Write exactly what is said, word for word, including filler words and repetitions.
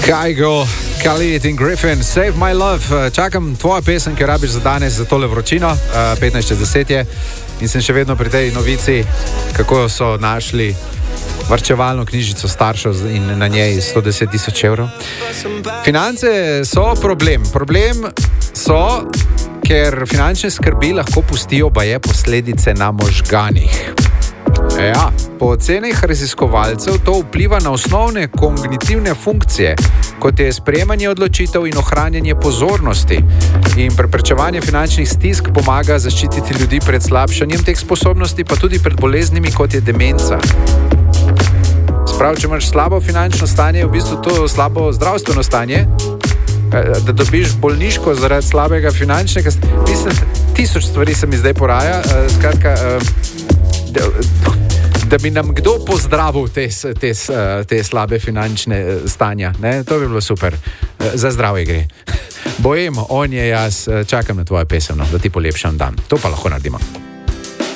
Kygo, Khalid in Griffin, Save My Love. Čakam tvojo pesem, ki rabiš za danes, za tole vročino, petnajst čez deset je. In sem še vedno pri tej novici, kako so našli varčevalno knjižico staršev in na njej sto deset tisoč evrov. Finance so problem. Problem so, ker finančne skrbi lahko pustijo baje posledice na možganih. Ja, po ocenah raziskovalcev to vpliva na osnovne kognitivne funkcije, kot je sprejemanje odločitev in ohranjanje pozornosti. In preprečevanje finančnih stisk pomaga zaščititi ljudi pred slabšanjem teh sposobnosti, pa tudi pred boleznimi, kot je demenca. Sprav, če imaš slabo finančno stanje, je v bistvu to slabo zdravstveno stanje, da dobiš bolniško zaradi slabega finančnega. Mislim, tisoč stvari se mi zdaj poraja. Skratka, da, da bi nam kdo pozdravil te, te, te slabe finančne stanja. Ne? To bi bilo super. Za zdravje gre. Bojem, on je jaz. Čakam na tvojo pesem, no, da ti polepšam dan. To pa lahko naredimo.